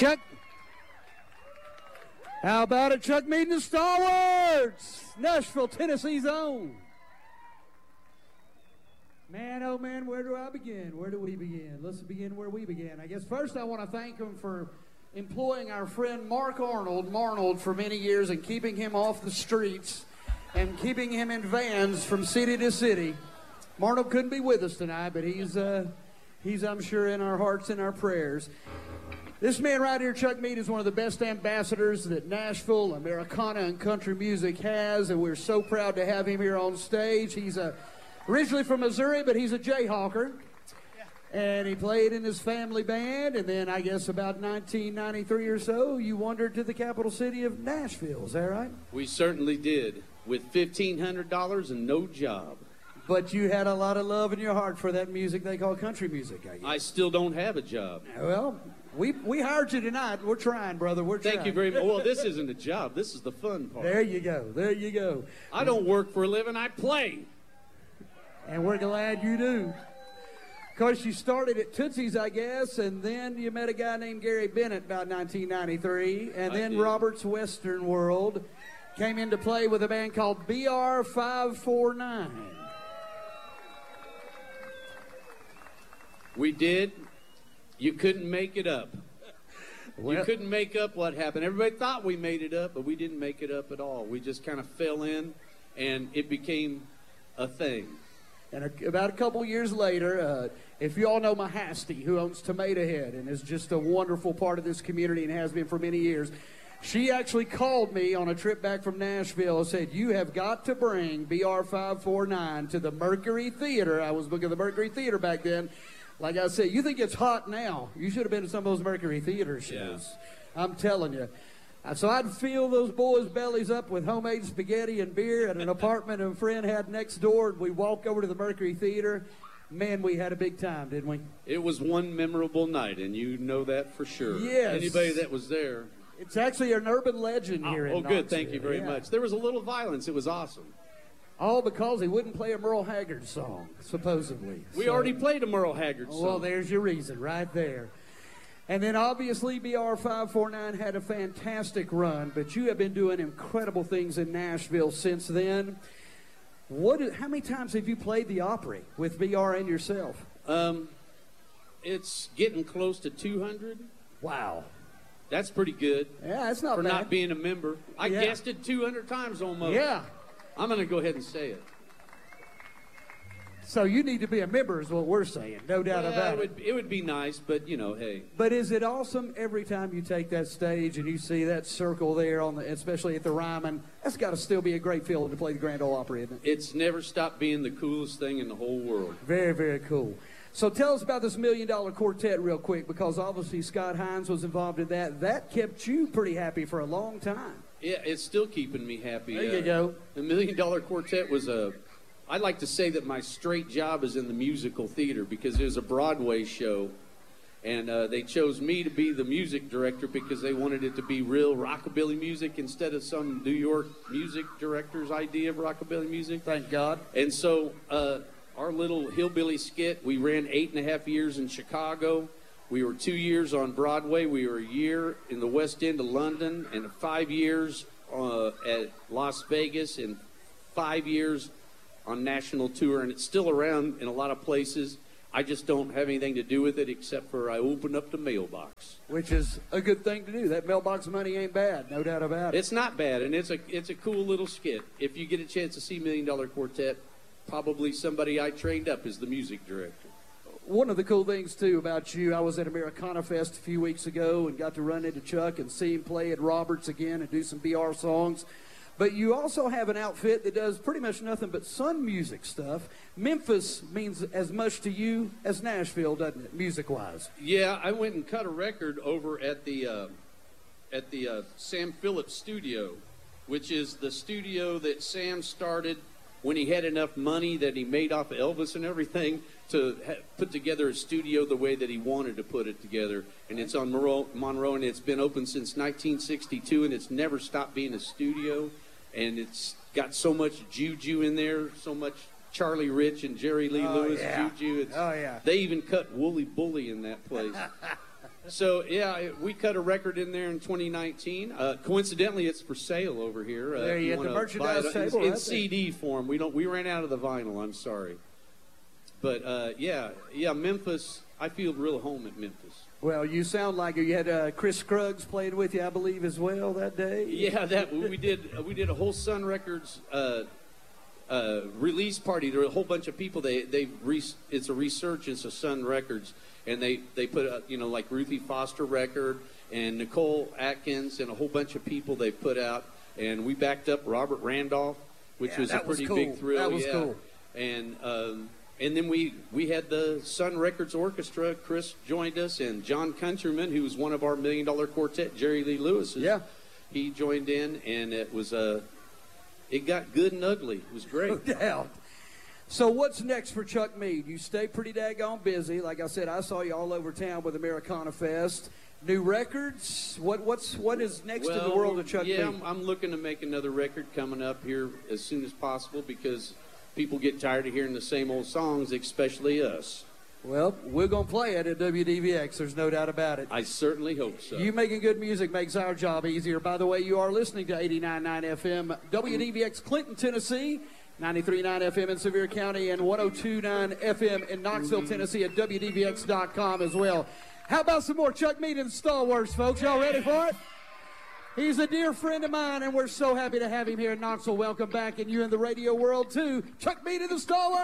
Chuck. How about it, Chuck Mead and Stalwarts? Nashville, Tennessee's own. Man, oh man, where do I begin? Where do we begin? Let's begin where we began. I guess first I want to thank him for employing our friend Mark Marnold, for many years and keeping him off the streets and keeping him in vans from city to city. Marnold couldn't be with us tonight, but he's I'm sure, in our hearts and our prayers. This man right here, Chuck Mead, is one of the best ambassadors that Nashville, Americana, and country music has, and we're so proud to have him here on stage. He's originally from Missouri, but he's a Jayhawker, and he played in his family band, and then I guess about 1993 or so, you wandered to the capital city of Nashville. Is that right? We certainly did, with $1,500 and no job. But you had a lot of love in your heart for that music they call country music, I guess. I still don't have a job. Well, we hired you tonight. We're trying, brother. We're trying. Thank you very much. Well, this isn't a job. This is the fun part. There you go. There you go. I don't work for a living. I play. And we're glad you do. Of course, you started at Tootsie's, I guess, and then you met a guy named Gary Bennett about 1993, and then Robert's Western World came into play with a band called BR 549. We did. You couldn't make it up. Well, you couldn't make up what happened. Everybody thought we made it up, but we didn't make it up at all. We just kind of fell in, and it became a thing. And about a couple years later, if you all know Mahasty, who owns Tomato Head and is just a wonderful part of this community and has been for many years, she actually called me on a trip back from Nashville and said, you have got to bring BR 549 to the Mercury Theater. I was booking the Mercury Theater back then. Like I said, you think it's hot now. You should have been to some of those Mercury Theater shows. Yeah. I'm telling you. So I'd fill those boys' bellies up with homemade spaghetti and beer at an apartment a friend had next door. And we walk over to the Mercury Theater. Man, we had a big time, didn't we? It was one memorable night, and you know that for sure. Yes. Anybody that was there. It's actually an urban legend here in Knoxville. Oh, good. Thank you very much. There was a little violence. It was awesome. All because he wouldn't play a Merle Haggard song, supposedly. We already played a Merle Haggard song. Well, there's your reason right there. And then obviously BR 549 had a fantastic run, but you have been doing incredible things in Nashville since then. How many times have you played the Opry with BR and yourself? It's getting close to 200. Wow. That's pretty good. Yeah, that's not bad. For not being a member. I guessed it 200 times almost. Yeah. I'm going to go ahead and say it. So you need to be a member is what we're saying, no doubt about it. It would be nice, but, you know, hey. But is it awesome every time you take that stage and you see that circle there, especially at the Ryman? That's got to still be a great feeling to play the Grand Ole Opry, isn't it? It's never stopped being the coolest thing in the whole world. Very, very cool. So tell us about this $1 Million Quartet real quick, because obviously Scott Hines was involved in that. That kept you pretty happy for a long time. Yeah, it's still keeping me happy. There you go. The $1 Million Quartet was I like to say that my straight job is in the musical theater, because it was a Broadway show, and they chose me to be the music director because they wanted it to be real rockabilly music instead of some New York music director's idea of rockabilly music. Thank God. And so our little hillbilly skit, we ran 8.5 years in Chicago. We were 2 years on Broadway. We were a year in the West End of London, and 5 years at Las Vegas, and 5 years on national tour. And it's still around in a lot of places. I just don't have anything to do with it except for I open up the mailbox. Which is a good thing to do. That mailbox money ain't bad, no doubt about it. It's not bad, and it's a cool little skit. If you get a chance to see $1 Million Quartet, probably somebody I trained up as the music director. One of the cool things, too, about you, I was at Americana Fest a few weeks ago and got to run into Chuck and see him play at Roberts again and do some BR songs. But you also have an outfit that does pretty much nothing but sun music stuff. Memphis means as much to you as Nashville, doesn't it, music-wise? Yeah, I went and cut a record over at the Sam Phillips studio, which is the studio that Sam started when he had enough money that he made off of Elvis and everything to put together a studio the way that he wanted to put it together. And it's on Monroe, and it's been open since 1962, and it's never stopped being a studio. And it's got so much juju in there, so much Charlie Rich and Jerry Lee Lewis juju. They even cut Wooly Bully in that place. So, yeah, we cut a record in there in 2019. Coincidentally, it's for sale over here. There you go. at the merchandise table. In CD form. We ran out of the vinyl. I'm sorry. But, yeah, Memphis. I feel real home at Memphis. Well, you sound like you had Chris Scruggs played with you, I believe, as well that day. Yeah, we did a whole Sun Records release party. There were a whole bunch of people. It's a resurgence of Sun Records, and they put like Ruthie Foster record and Nicole Atkins and a whole bunch of people they put out, and we backed up Robert Randolph, which was a pretty big thrill. That was cool. And then we had the Sun Records Orchestra. Chris joined us, and John Countryman, who was one of our $1 Million Quartet, Jerry Lee Lewis. Yeah. He joined in, and it was it got good and ugly. It was great. No doubt. So what's next for Chuck Mead? You stay pretty daggone busy. Like I said, I saw you all over town with Americana Fest. New records? What is next in the world of Chuck Mead? Yeah, I'm looking to make another record coming up here as soon as possible because people get tired of hearing the same old songs, especially us. Well, we're going to play it at WDVX. There's no doubt about it. I certainly hope so. You making good music makes our job easier. By the way, you are listening to 89.9 FM, WDVX Clinton, Tennessee, 93.9 FM in Sevier County, and 102.9 FM in Knoxville, Tennessee at WDVX.com as well. How about some more Chuck Mead and the Stalwarts, folks? Y'all ready for it? He's a dear friend of mine, and we're so happy to have him here in Knoxville. Welcome back, and you in the radio world, too. Chuck Mead and the Stalwarts.